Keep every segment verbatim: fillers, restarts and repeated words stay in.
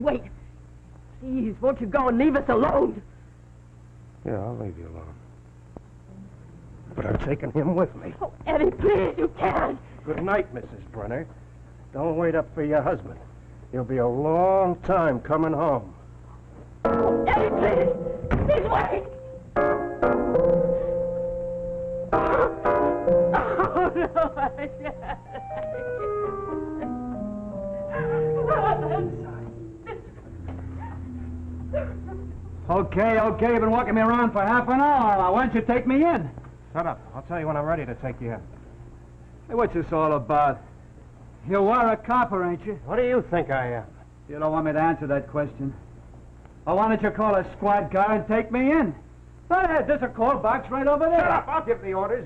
Wait. Please, won't you go and leave us alone? Yeah, I'll leave you alone. But I'm taking him with me. Oh, Eddie, please, you can't. Good night, Missus Brenner. Don't wait up for your husband. He'll be a long time coming home. Oh, Eddie, please. Please wait. Oh, no, I can't. Okay, okay, you've been walking me around for half an hour. Why don't you take me in? Shut up. I'll tell you when I'm ready to take you in. Hey, what's this all about? You are a copper, ain't you? What do you think I am? You don't want me to answer that question. Well, why don't you call a squad car and take me in? Go ahead, there's a call box right over there. Shut up. I'll give the orders.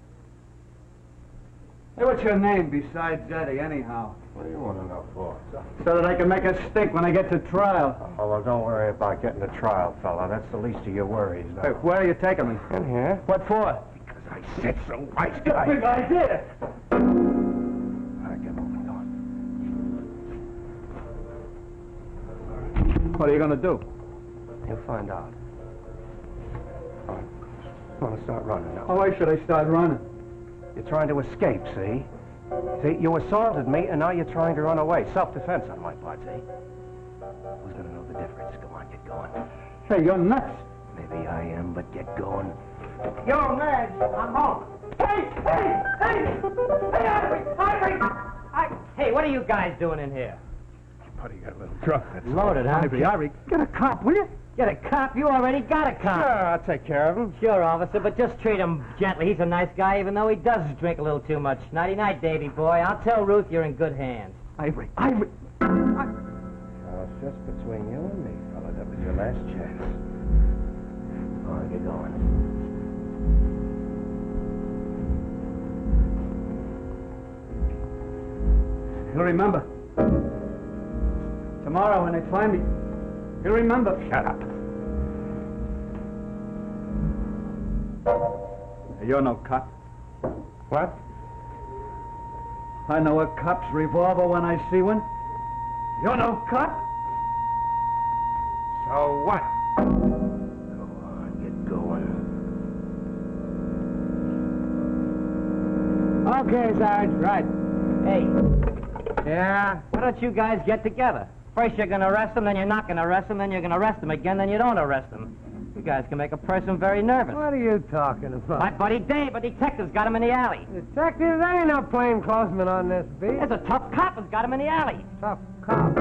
Hey, what's your name besides Eddie, anyhow? What do you want to know for? So that I can make a stink when I get to trial. Oh, well, don't worry about getting to trial, fella. That's the least of your worries, now. Hey, where are you taking me? In here. What for? Because I said so. Nice guy. Big idea. All right, get moving, go on. What are you going to do? You'll find out. All right. I'm going to start running now. Oh, why should I start running? You're trying to escape, see? See, you assaulted me, and now you're trying to run away. Self-defense on my part, see? Who's going to know the difference? Come on, get going. Hey, you're nuts. Maybe I am, but get going. Yo, Madge, I'm home. Hey, hey, hey! Hey, Ivory! Ivory! I... Hey, what are you guys doing in here? Buddy got a little drunk. That's Loaded, huh? Ivory, Ivory, get a cop, will you? Get a cop? You already got a cop. Sure, I'll take care of him. Sure, officer, but just treat him gently. He's a nice guy, even though he does drink a little too much. Nighty-night, Davy boy. I'll tell Ruth you're in good hands. Ivory, Ivory. I... Well, it's just between you and me, fella. That was your last chance. All right, get going. You'll remember. Tomorrow when they find me, you'll remember. Shut up. You're no cop. What? I know a cop's revolver when I see one. You're no cop. So what? Go on, get going. Okay, Sarge, right. Hey. Yeah? Why don't you guys get together? First you're going to arrest him, then you're not going to arrest him, then you're going to arrest him again, then you don't arrest him. You guys can make a person very nervous. What are you talking about? My buddy Dave, a detective's got him in the alley. Detective, there ain't no plainclothesman on this beat. There's a tough cop who's got him in the alley. Tough cop.